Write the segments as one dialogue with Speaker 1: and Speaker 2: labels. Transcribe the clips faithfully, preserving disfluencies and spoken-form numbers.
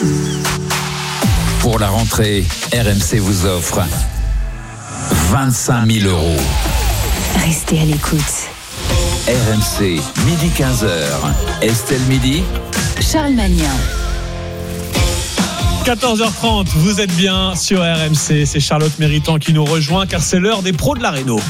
Speaker 1: Pour la rentrée, R M C vous offre vingt-cinq mille euros.
Speaker 2: Restez à l'écoute.
Speaker 1: R M C, midi quinze heures. Estelle Midi.
Speaker 2: Charles Magnin.
Speaker 3: quatorze heures trente, vous êtes bien sur R M C. C'est Charlotte Méritant qui nous rejoint car c'est l'heure des pros de la réno.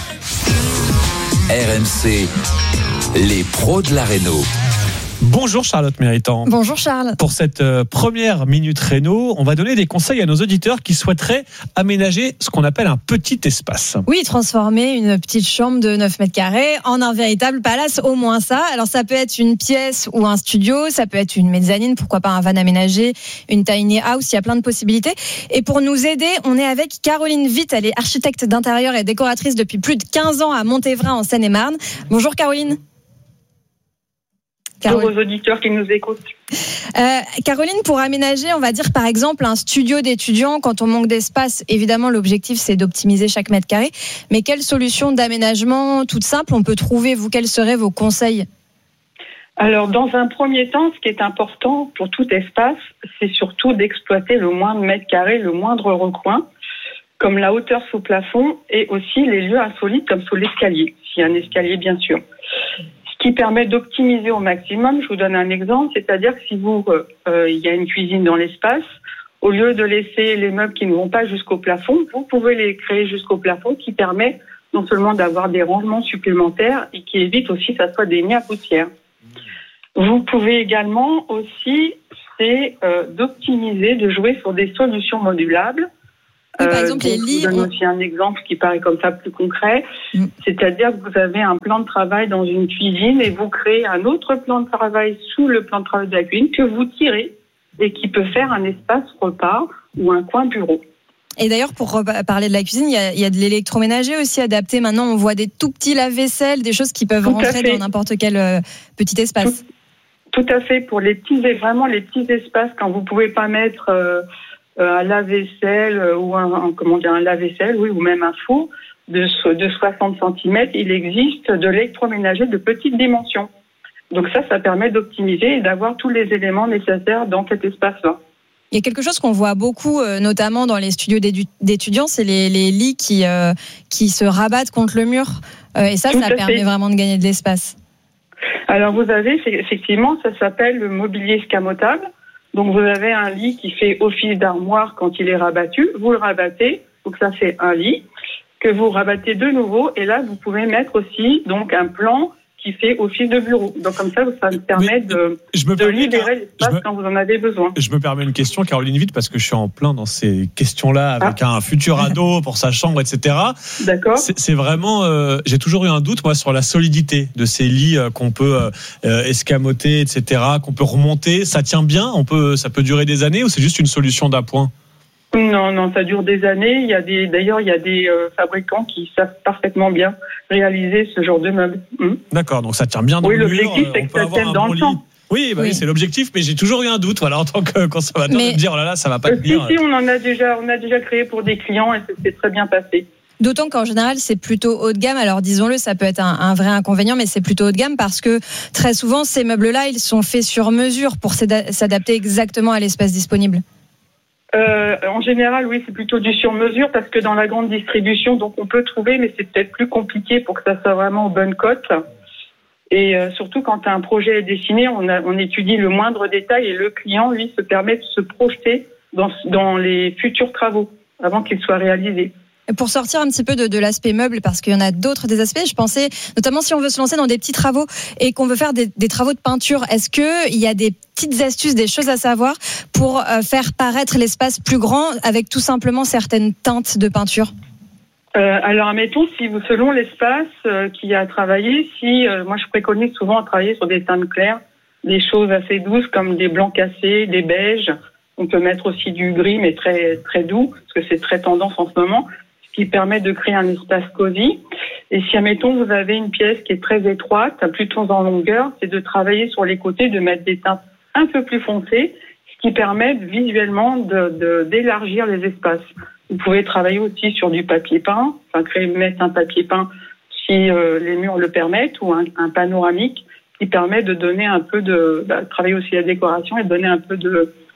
Speaker 1: R M C, les pros de la réno.
Speaker 3: Bonjour Charlotte Méritant.
Speaker 4: Bonjour Charles.
Speaker 3: Pour cette euh, première minute réno, on va donner des conseils à nos auditeurs qui souhaiteraient aménager ce qu'on appelle un petit espace.
Speaker 4: Oui, transformer une petite chambre de neuf mètres carrés en un véritable palace, au moins ça. Alors ça peut être une pièce ou un studio, ça peut être une mezzanine, pourquoi pas un van aménagé, une tiny house, il y a plein de possibilités. Et pour nous aider, on est avec Caroline Witt, elle est architecte d'intérieur et décoratrice depuis plus de quinze ans à Montévrain en Seine-et-Marne. Bonjour Caroline.
Speaker 5: Bonjour aux auditeurs qui nous écoutent.
Speaker 4: Euh, Caroline, pour aménager, on va dire par exemple un studio d'étudiants, quand on manque d'espace, évidemment l'objectif c'est d'optimiser chaque mètre carré. Mais quelle solution d'aménagement toute simple on peut trouver, vous, quels seraient vos conseils ?
Speaker 5: Alors dans un premier temps, ce qui est important pour tout espace, c'est surtout d'exploiter le moindre mètre carré, le moindre recoin, comme la hauteur sous plafond et aussi les lieux insolites comme sous l'escalier, s'il y a un escalier bien sûr. Qui permet d'optimiser au maximum. Je vous donne un exemple, c'est-à-dire que si vous, euh, il y a une cuisine dans l'espace, au lieu de laisser les meubles qui ne vont pas jusqu'au plafond, vous pouvez les créer jusqu'au plafond, qui permet non seulement d'avoir des rangements supplémentaires et qui évite aussi que ça soit des nids à poussière. Vous pouvez également aussi, c'est euh, d'optimiser, de jouer sur des solutions modulables.
Speaker 4: Oui, par exemple, euh, les lits.
Speaker 5: Je vous donne aussi un exemple qui paraît comme ça plus concret. Mm. C'est-à-dire que vous avez un plan de travail dans une cuisine et vous créez un autre plan de travail sous le plan de travail de la cuisine que vous tirez et qui peut faire un espace repas ou un coin bureau.
Speaker 4: Et d'ailleurs, pour parler de la cuisine, il y a, il y a de l'électroménager aussi adapté. Maintenant, on voit des tout petits lave-vaisselle, des choses qui peuvent
Speaker 5: tout
Speaker 4: rentrer dans n'importe quel euh, petit espace.
Speaker 5: Tout, tout à fait. Pour les petits, vraiment les petits espaces, quand vous pouvez pas mettre euh, un lave-vaisselle ou un, un comment dire un lave-vaisselle, oui, ou même un four de, de soixante centimètres, il existe de l'électroménager de petite dimension. Donc ça, ça permet d'optimiser et d'avoir tous les éléments nécessaires dans cet espace-là.
Speaker 4: Il y a quelque chose qu'on voit beaucoup, euh, notamment dans les studios d'étudiants, c'est les, les lits qui, euh, qui se rabattent contre le mur. Euh, et ça,
Speaker 5: Tout
Speaker 4: ça permet fait. vraiment de gagner de l'espace.
Speaker 5: Alors vous avez, effectivement, ça s'appelle le mobilier escamotable. Donc vous avez un lit qui fait office d'armoire quand il est rabattu, vous le rabattez, donc ça fait un lit, que vous rabattez de nouveau, et là vous pouvez mettre aussi donc un plan qui fait office de bureau. Donc comme ça, ça me permet de,
Speaker 3: me
Speaker 5: de
Speaker 3: permets,
Speaker 5: libérer l'espace
Speaker 3: me,
Speaker 5: quand vous en avez besoin.
Speaker 3: Je me permets une question, Caroline Witt, parce que je suis en plein dans ces questions-là avec ah. un futur ado pour sa chambre, et cetera.
Speaker 5: D'accord.
Speaker 3: C'est, c'est vraiment, euh, j'ai toujours eu un doute moi sur la solidité de ces lits euh, qu'on peut euh, escamoter, et cetera, qu'on peut remonter. Ça tient bien, on peut, ça peut durer des années, ou c'est juste une solution d'appoint?
Speaker 5: Non, non, ça dure des années. Il y a des, d'ailleurs, il y a des euh, fabricants qui savent parfaitement bien réaliser ce genre de meubles. Mmh.
Speaker 3: D'accord, donc ça tient bien dans
Speaker 5: oui,
Speaker 3: le mur.
Speaker 5: Oui, l'objectif, c'est que ça tienne dans le temps.
Speaker 3: Oui, bah oui, c'est l'objectif, mais j'ai toujours eu un doute, voilà, en tant que consommateur, mais... de dire, oh là là, ça va pas
Speaker 5: euh,
Speaker 3: tenir.
Speaker 5: Si, si, on en a déjà, on a déjà créé pour des clients et c'est très bien passé.
Speaker 4: D'autant qu'en général, c'est plutôt haut de gamme. Alors, disons-le, ça peut être un, un vrai inconvénient, mais c'est plutôt haut de gamme parce que très souvent, ces meubles-là, ils sont faits sur mesure pour s'adapter exactement à l'espace disponible.
Speaker 5: Euh, en général, oui, c'est plutôt du sur-mesure parce que dans la grande distribution, donc on peut trouver, mais c'est peut-être plus compliqué pour que ça soit vraiment aux bonnes cotes. Et euh, surtout quand un projet est dessiné, on, a, on étudie le moindre détail et le client, lui, se permet de se projeter dans, dans les futurs travaux avant qu'ils soient réalisés.
Speaker 4: Pour sortir un petit peu de, de l'aspect meuble, parce qu'il y en a d'autres des aspects, je pensais, notamment si on veut se lancer dans des petits travaux et qu'on veut faire des, des travaux de peinture, est-ce qu'il y a des petites astuces, des choses à savoir pour euh, faire paraître l'espace plus grand avec tout simplement certaines teintes de peinture ?
Speaker 5: euh, Alors, admettons, si vous, selon l'espace euh, qui a travaillé, si euh, moi je préconise souvent de travailler sur des teintes claires, des choses assez douces comme des blancs cassés, des beiges. On peut mettre aussi du gris, mais très très doux, parce que c'est très tendance en ce moment, ce qui permet de créer un espace cosy. Et si, admettons, vous avez une pièce qui est très étroite, plutôt en longueur, c'est de travailler sur les côtés, de mettre des teintes un peu plus foncées, ce qui permet visuellement de, de, d'élargir les espaces. Vous pouvez travailler aussi sur du papier peint, enfin créer, mettre un papier peint si euh, les murs le permettent, ou un, un panoramique qui permet de donner un peu de, bah, travailler aussi la décoration et de donner un peu de,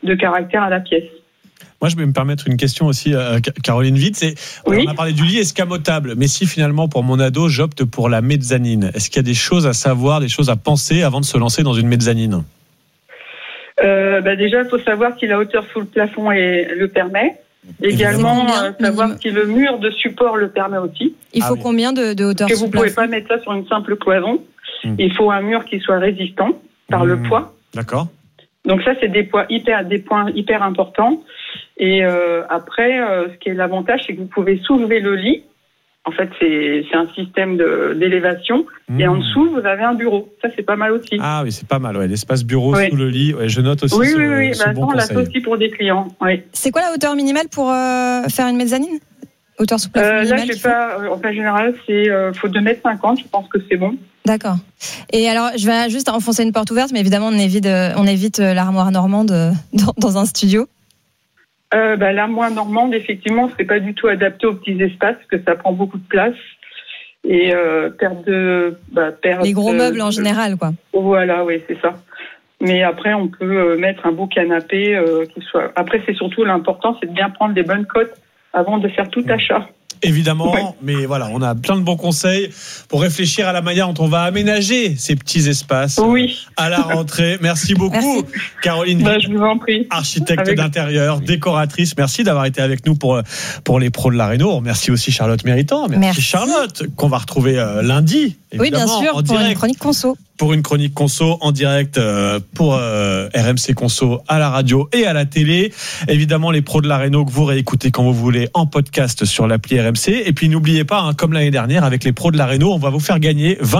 Speaker 5: de caractère à la pièce.
Speaker 3: Moi, je vais me permettre une question aussi, euh, Caroline Witt. C'est,
Speaker 5: Oui.
Speaker 3: On a parlé du lit escamotable, mais si finalement, pour mon ado, j'opte pour la mezzanine, est-ce qu'il y a des choses à savoir, des choses à penser avant de se lancer dans une mezzanine ?
Speaker 5: Euh, bah déjà, il faut savoir si la hauteur sous le plafond est, le permet. Également,
Speaker 4: Combien,
Speaker 5: euh, savoir
Speaker 4: minimum
Speaker 5: si le mur de support le permet aussi.
Speaker 4: Il
Speaker 3: Ah
Speaker 4: faut
Speaker 3: oui.
Speaker 4: combien de, de hauteur
Speaker 5: Que
Speaker 4: sous
Speaker 5: vous ne pouvez
Speaker 4: plafond
Speaker 5: pas mettre ça sur une simple cloison.
Speaker 3: Mmh.
Speaker 5: Il faut un mur qui soit résistant par le
Speaker 3: Mmh.
Speaker 5: poids.
Speaker 3: D'accord.
Speaker 5: Donc ça, c'est des poids hyper, des points hyper importants. Et euh, après, euh, ce qui est l'avantage, c'est que vous pouvez soulever le lit. En fait, c'est, c'est un système de, d'élévation.
Speaker 3: Mmh.
Speaker 5: Et en dessous, vous avez un bureau. Ça, c'est pas mal aussi.
Speaker 3: Ah oui, c'est pas mal. Ouais. L'espace bureau
Speaker 5: Oui.
Speaker 3: sous le lit. Ouais, je note aussi
Speaker 5: oui,
Speaker 3: ce,
Speaker 5: oui, oui,
Speaker 3: ce
Speaker 5: bah,
Speaker 3: bon
Speaker 5: on l'a
Speaker 3: conseil.
Speaker 5: fait aussi pour des clients. Oui.
Speaker 4: C'est quoi la hauteur minimale pour euh, faire une mezzanine ? Hauteur sous plafond
Speaker 5: Euh, là,
Speaker 4: minimale
Speaker 5: j'ai
Speaker 4: qu'il faut
Speaker 5: pas. euh, En fait, général, c'est euh, faut deux mètres cinquante. Je pense que c'est bon.
Speaker 4: D'accord. Et alors, je vais juste enfoncer une porte ouverte, mais évidemment, on évite, euh, on évite euh, l'armoire normande euh, dans, dans un studio.
Speaker 5: Euh, bah, l'armoire normande, effectivement, c'est pas du tout adapté aux petits espaces, parce que ça prend beaucoup de place. Et euh, perte de. Bah, perte
Speaker 4: Les gros
Speaker 5: de-
Speaker 4: meubles en général, quoi.
Speaker 5: Voilà, oui, c'est ça. Mais après, on peut euh, mettre un beau canapé euh, qui soit. Après, c'est surtout l'important, c'est de bien prendre des bonnes cotes avant de faire tout achat.
Speaker 3: Évidemment,
Speaker 5: Ouais.
Speaker 3: mais voilà, on a plein de bons conseils pour réfléchir à la manière dont on va aménager ces petits espaces
Speaker 5: Oui.
Speaker 3: à la rentrée. Merci beaucoup,
Speaker 4: Merci.
Speaker 3: Caroline
Speaker 5: Bah,
Speaker 3: Witt,
Speaker 5: je vous en prie.
Speaker 3: architecte
Speaker 5: Avec-
Speaker 3: d'intérieur, décoratrice. Merci d'avoir été avec nous pour, pour les pros de la Réno. Merci aussi Charlotte Méritant. Merci,
Speaker 4: Merci.
Speaker 3: Charlotte, qu'on va retrouver euh, lundi.
Speaker 4: Oui, bien
Speaker 3: évidemment,
Speaker 4: sûr,
Speaker 3: en
Speaker 4: pour
Speaker 3: direct.
Speaker 4: une chronique conso.
Speaker 3: Pour une chronique conso en direct euh, pour euh, R M C Conso à la radio et à la télé. Évidemment, les pros de la Réno que vous réécoutez quand vous voulez en podcast sur l'appli R M C. Et puis n'oubliez pas, hein, comme l'année dernière avec les pros de la Réno, on va vous faire gagner vingt